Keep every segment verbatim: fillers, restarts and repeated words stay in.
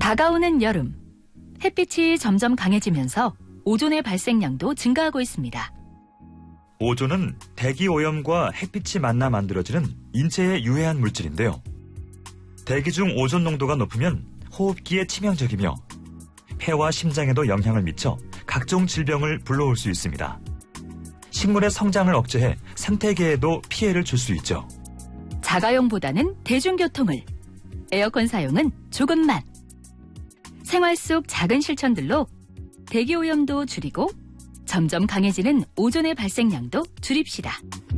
다가오는 여름, 햇빛이 점점 강해지면서 오존의 발생량도 증가하고 있습니다. 오존은 대기 오염과 햇빛이 만나 만들어지는 인체에 유해한 물질인데요. 대기 중 오존 농도가 높으면 호흡기에 치명적이며 폐와 심장에도 영향을 미쳐 각종 질병을 불러올 수 있습니다. 식물의 성장을 억제해 생태계에도 피해를 줄 수 있죠. 자가용보다는 대중교통을, 에어컨 사용은 조금만. 생활 속 작은 실천들로 대기오염도 줄이고 점점 강해지는 오존의 발생량도 줄입시다.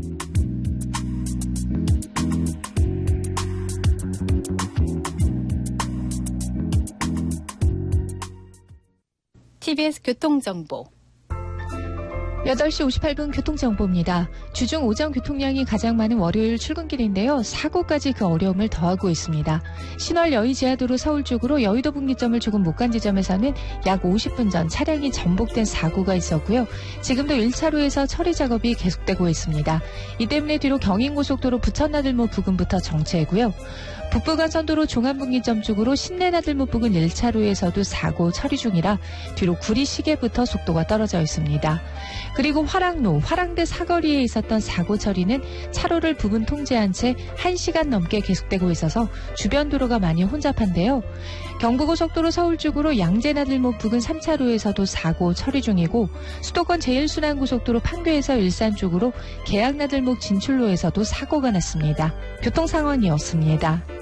티비에스 교통정보. 여덟 시 오십팔 분 교통정보입니다. 주중 오전 교통량이 가장 많은 월요일 출근길인데요. 사고까지 그 어려움을 더하고 있습니다. 신월 여의지하도로 서울 쪽으로 여의도 분기점을 조금 못 간 지점에서는 약 오십 분 전 차량이 전복된 사고가 있었고요. 지금도 일 차로에서 처리 작업이 계속되고 있습니다. 이 때문에 뒤로 경인고속도로 부천나들목 부근부터 정체고요. 북부간선도로 종암분기점 쪽으로 신내나들목 부근 일 차로에서도 사고 처리 중이라 뒤로 구리시계부터 속도가 떨어져 있습니다. 그리고 화랑로, 화랑대 사거리에 있었던 사고 처리는 차로를 부분 통제한 채 한 시간 넘게 계속되고 있어서 주변 도로가 많이 혼잡한데요. 경부고속도로 서울 쪽으로 양재나들목 부근 삼 차로에서도 사고 처리 중이고 수도권 제일순환고속도로 판교에서 일산 쪽으로 계양나들목 진출로에서도 사고가 났습니다. 교통상황이었습니다.